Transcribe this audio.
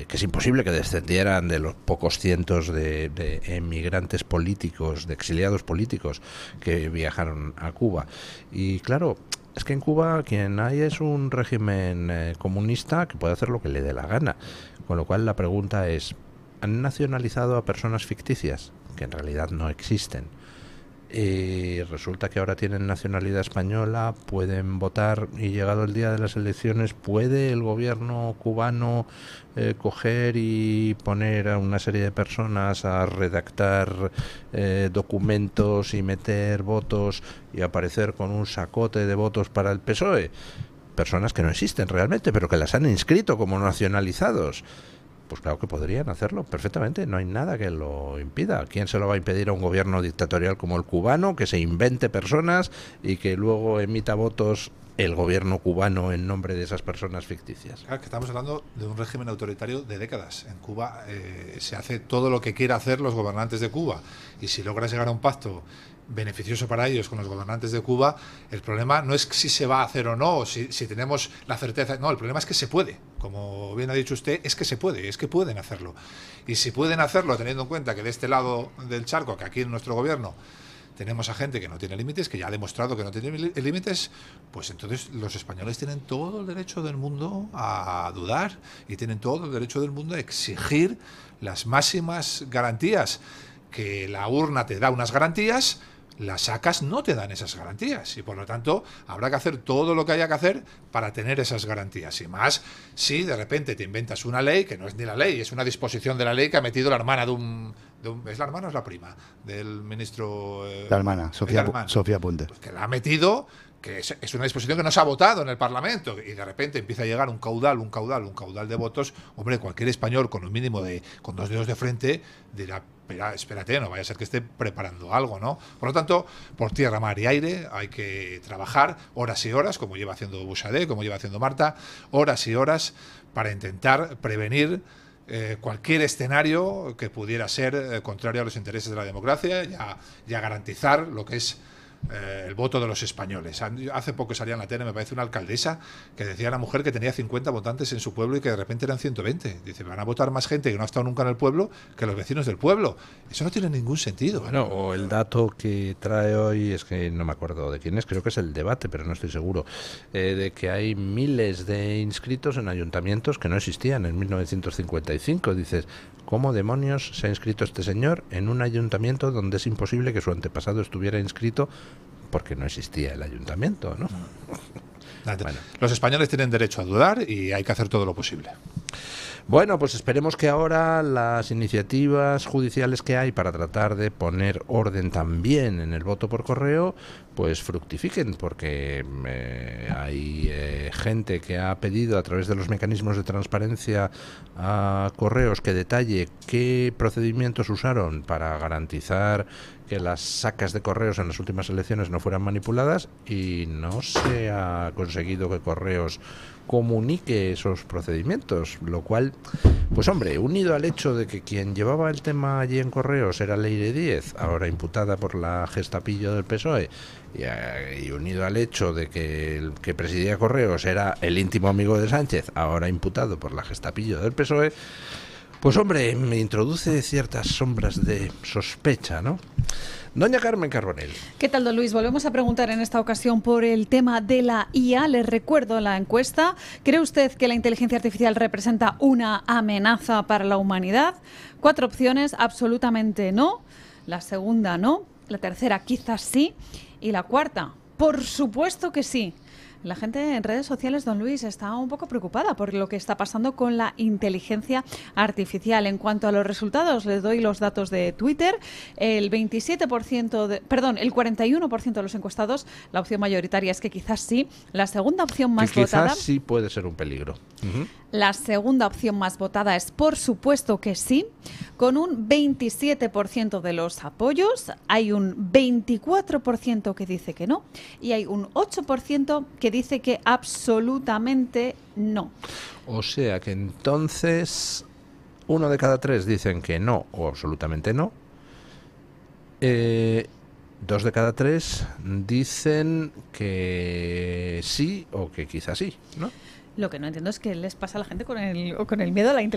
que es imposible que descendieran de los pocos cientos de emigrantes políticos, de exiliados políticos que viajaron a Cuba. Y claro, es que en Cuba quien hay es un régimen comunista que puede hacer lo que le dé la gana. Con lo cual la pregunta es, ¿han nacionalizado a personas ficticias? Que en realidad no existen. Y resulta que ahora tienen nacionalidad española, pueden votar y llegado el día de las elecciones, ¿puede el gobierno cubano coger y poner a una serie de personas a redactar documentos y meter votos y aparecer con un sacote de votos para el PSOE? Personas que no existen realmente, pero que las han inscrito como nacionalizados. Pues claro que podrían hacerlo perfectamente, no hay nada que lo impida. ¿Quién se lo va a impedir a un gobierno dictatorial como el cubano, que se invente personas y que luego emita votos el gobierno cubano en nombre de esas personas ficticias? Claro, que estamos hablando de un régimen autoritario de décadas. En Cuba se hace todo lo que quiera hacer los gobernantes de Cuba, y si logras llegar a un pacto beneficioso para ellos con los gobernantes de Cuba, el problema no es si se va a hacer o no, si tenemos la certeza, no, el problema es que se puede, como bien ha dicho usted, es que se puede, es que pueden hacerlo. Y si pueden hacerlo teniendo en cuenta que de este lado del charco, que aquí en nuestro gobierno tenemos a gente que no tiene límites, que ya ha demostrado que no tiene límites, pues entonces los españoles tienen todo el derecho del mundo a dudar y tienen todo el derecho del mundo a exigir las máximas garantías. Que la urna te da unas garantías, las sacas no te dan esas garantías, y por lo tanto habrá que hacer todo lo que haya que hacer para tener esas garantías. Y más si de repente te inventas una ley que no es ni la ley, es una disposición de la ley que ha metido la hermana de un ¿es la hermana o es la prima del ministro? La hermana, Sofía Puente. Pues que la ha metido, que es una disposición que no se ha votado en el Parlamento, y de repente empieza a llegar un caudal de votos. Hombre, cualquier español con un mínimo con 2 dedos de frente dirá, espérate, no vaya a ser que esté preparando algo, ¿no? Por lo tanto, por tierra, mar y aire hay que trabajar horas y horas, como lleva haciendo Buxadé, como lleva haciendo Marta, horas y horas para intentar prevenir cualquier escenario que pudiera ser contrario a los intereses de la democracia y a garantizar lo que es el voto de los españoles. Hace poco salía en la tele, me parece, una alcaldesa que decía a la mujer que tenía 50 votantes en su pueblo y que de repente eran 120. Dice, van a votar más gente que no ha estado nunca en el pueblo que los vecinos del pueblo. Eso no tiene ningún sentido. Bueno, o el dato que trae hoy, es que no me acuerdo de quién es, creo que es El Debate, pero no estoy seguro, de que hay miles de inscritos en ayuntamientos que no existían en 1955. Dices, ¿cómo demonios se ha inscrito este señor en un ayuntamiento donde es imposible que su antepasado estuviera inscrito porque no existía el ayuntamiento, ¿no? Bueno. Los españoles tienen derecho a dudar y hay que hacer todo lo posible. Bueno, pues esperemos que ahora las iniciativas judiciales que hay para tratar de poner orden también en el voto por correo, pues fructifiquen, porque hay gente que ha pedido a través de los mecanismos de transparencia a Correos que detalle qué procedimientos usaron para garantizar que las sacas de correos en las últimas elecciones no fueran manipuladas, y no se ha conseguido que Correos comunique esos procedimientos, lo cual, pues hombre, unido al hecho de que quien llevaba el tema allí en Correos era Leire Díez, ahora imputada por la Gestapillo del PSOE, y unido al hecho de que el que presidía Correos era el íntimo amigo de Sánchez, ahora imputado por la Gestapillo del PSOE, pues hombre, me introduce ciertas sombras de sospecha, ¿no? Doña Carmen Carbonell. ¿Qué tal, don Luis? Volvemos a preguntar en esta ocasión por el tema de la IA. Les recuerdo la encuesta. ¿Cree usted que la inteligencia artificial representa una amenaza para la humanidad? 4 opciones: absolutamente no. La segunda, no. La tercera, quizás sí. Y la cuarta, por supuesto que sí. La gente en redes sociales, don Luis, está un poco preocupada por lo que está pasando con la inteligencia artificial. En cuanto a los resultados, les doy los datos de Twitter. El 41% de los encuestados, la opción mayoritaria es que quizás sí. La segunda opción más votada... Quizás sí puede ser un peligro. La segunda opción más votada es por supuesto que sí, con un 27% de los apoyos. Hay un 24% que dice que no y hay un 8% que dice que absolutamente no. O sea que entonces 1 de cada 3 dicen que no o absolutamente no. 2 de cada 3 dicen que sí o que quizás sí, ¿no? Lo que no entiendo es qué les pasa a la gente con el miedo a la inteligencia